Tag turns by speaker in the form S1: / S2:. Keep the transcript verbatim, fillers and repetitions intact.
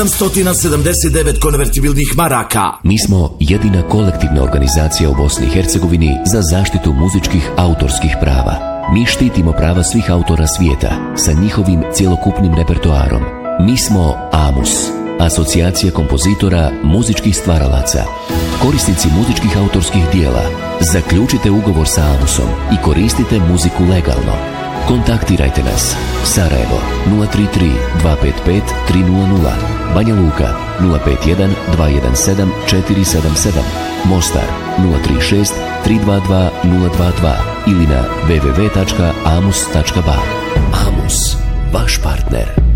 S1: sedam sedamdeset devet konvertibilnih maraka.
S2: Mi smo jedina kolektivna organizacija u Bosni i Hercegovini za zaštitu muzičkih autorskih prava. Mi štitimo prava svih autora svijeta sa njihovim cjelokupnim repertoarom. Mi smo AMUS, Asocijacija kompozitora muzičkih stvaralaca. Korisnici muzičkih autorskih dijela, zaključite ugovor sa AMUSom i koristite muziku legalno. Kontaktirajte nas. Sarajevo nula tri tri dva pet pet tri nula nula, Banja Luka nula pet jedan dva jedan sedam četiri sedam sedam, Mostar nula tri šest tri dva dva nula dva dva ili na w w w tačka amus tačka ba. AMUS, vaš partner.